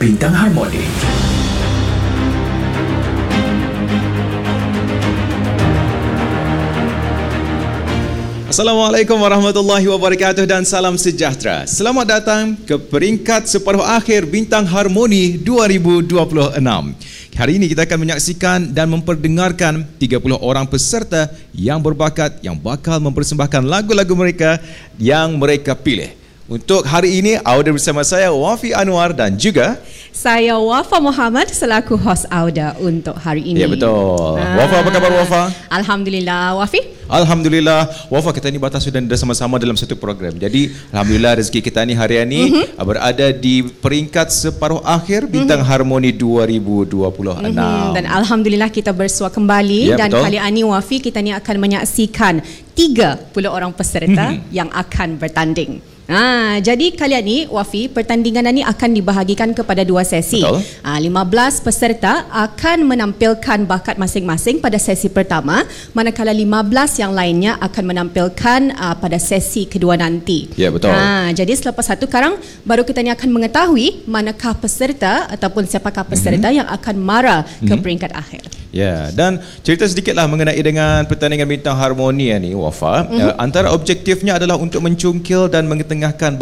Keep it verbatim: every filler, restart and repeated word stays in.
Bintang Harmoni. Assalamualaikum warahmatullahi wabarakatuh dan salam sejahtera. Selamat datang ke peringkat separuh akhir Bintang Harmoni dua ribu dua puluh enam. Hari ini kita akan menyaksikan dan memperdengarkan tiga puluh orang peserta yang berbakat yang bakal mempersembahkan lagu-lagu mereka yang mereka pilih. Untuk hari ini, Auda bersama saya Wafi Anwar dan juga saya Wafa Muhammad selaku host Auda untuk hari ini. Ya betul. Ah. Wafa, apa kabar Wafa? Alhamdulillah. Wafi? Alhamdulillah. Wafa, kita ni batas sudah sama-sama dalam satu program. Jadi Alhamdulillah rezeki kita ni hari ini mm-hmm. berada di peringkat separuh akhir Bintang mm-hmm. Harmoni dua ribu dua puluh enam. Mm-hmm. Dan Alhamdulillah kita bersua kembali. Ya, dan betul. Kali ini Wafi, kita ni akan menyaksikan tiga puluh orang peserta mm-hmm. yang akan bertanding. Ha, jadi kali ini Wafi, pertandingan ini akan dibahagikan kepada dua sesi. Ha, lima belas peserta akan menampilkan bakat masing-masing pada sesi pertama, manakala lima belas yang lainnya akan menampilkan uh, pada sesi kedua nanti. Ya, betul. Ha, jadi selepas satu karang baru kita ni akan mengetahui manakah peserta ataupun siapakah peserta mm-hmm. yang akan mara mm-hmm. ke peringkat akhir. Ya, dan cerita sedikitlah mengenai dengan pertandingan Bintang Harmoni ni Wafa. Mm-hmm. Uh, antara objektifnya adalah untuk mencungkil dan mengetengahkan